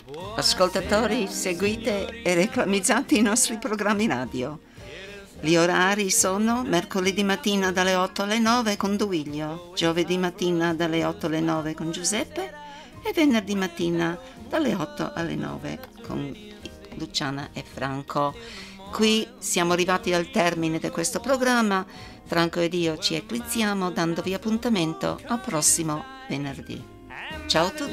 Ascoltatori, seguite e reclamizzate i nostri programmi radio. Gli orari sono mercoledì mattina dalle 8 alle 9 con Duilio, giovedì mattina dalle 8 alle 9 con Giuseppe e venerdì mattina dalle 8 alle 9 con Luciana e Franco. Qui siamo arrivati al termine di questo programma. Franco ed io ci eclizziamo dandovi appuntamento al prossimo venerdì. Ciao a tutti!